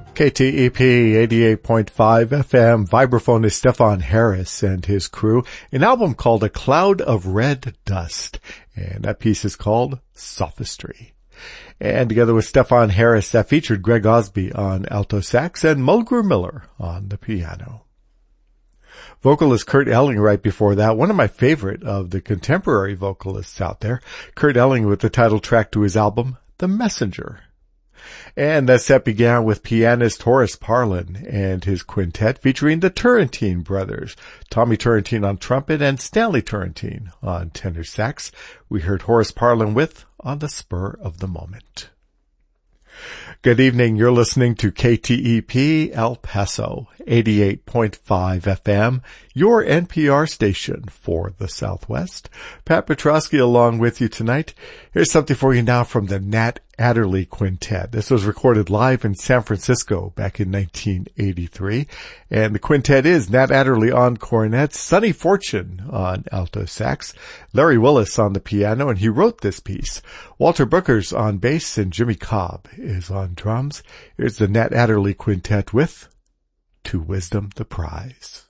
KTEP 88.5 FM. Vibraphone is Stefan Harris and his crew. An album called A Cloud of Red Dust. And that piece is called Sophistry. And together with Stefan Harris, that featured Greg Osby on alto sax and Mulgrew Miller on the piano. Vocalist Kurt Elling right before that, one of my favorite of the contemporary vocalists out there. Kurt Elling with the title track to his album, The Messenger. And that set began with pianist Horace Parlan and his quintet featuring the Turrentine brothers, Tommy Turrentine on trumpet and Stanley Turrentine on tenor sax. We heard Horace Parlan with On the Spur of the Moment. Good evening. You're listening to KTEP El Paso, 88.5 FM, your NPR station for the Southwest. Pat Petrosky along with you tonight. Here's something for you now from the Nat Adderley Quintet. This was recorded live in San Francisco back in 1983. And the quintet is Nat Adderley on cornet, Sonny Fortune on alto sax, Larry Willis on the piano, and he wrote this piece. Walter Booker's on bass and Jimmy Cobb is on drums. Here's the Nat Adderley Quintet with To Wisdom the Prize.